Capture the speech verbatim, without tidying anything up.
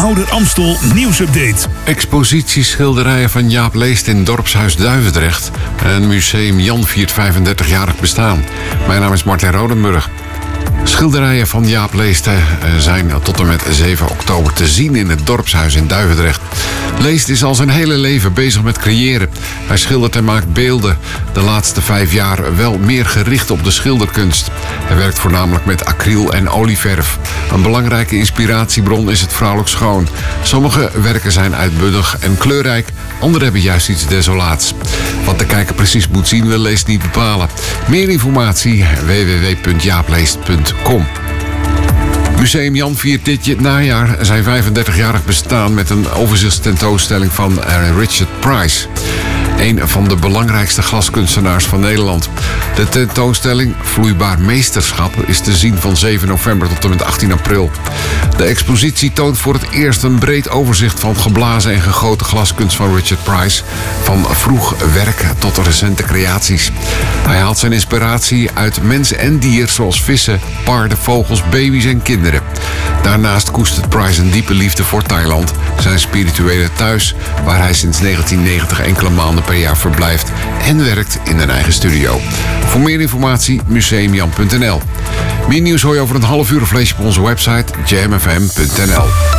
Ouder Amstel nieuwsupdate. Expositie schilderijen van Jaap Leest in Dorpshuis Duivendrecht. En Museum Jan viert vijfendertigjarig bestaan. Mijn naam is Martin Rodenburg. Schilderijen van Jaap Leest zijn tot en met zeven oktober te zien in het Dorpshuis in Duivendrecht. Leest is al zijn hele leven bezig met creëren. Hij schildert en maakt beelden. De laatste vijf jaar wel meer gericht op de schilderkunst. Hij werkt voornamelijk met acryl en olieverf. Een belangrijke inspiratiebron is het vrouwelijk schoon. Sommige werken zijn uitbundig en kleurrijk. Andere hebben juist iets desolaats. Wat de kijker precies moet zien wil Leest niet bepalen. Meer informatie w w w punt jaapleest punt com. Museum Jan viert dit najaar zijn vijfendertigjarig bestaan met een overzichtstentoonstelling van Richard Price. Een van de belangrijkste glaskunstenaars van Nederland. De tentoonstelling Vloeibaar Meesterschap is te zien van zeven november tot en met achttien april. De expositie toont voor het eerst een breed overzicht van geblazen en gegoten glaskunst van Richard Price. Van vroeg werk tot recente creaties. Hij haalt zijn inspiratie uit mens en dier zoals vissen, paarden, vogels, baby's en kinderen. Daarnaast koestert Price een diepe liefde voor Thailand, zijn spirituele thuis, waar hij sinds negentien negentig enkele maanden per jaar verblijft en werkt in een eigen studio. Voor meer informatie museumjan punt n l. Meer nieuws hoor je over een half uur of lees je op onze website jam f m punt n l.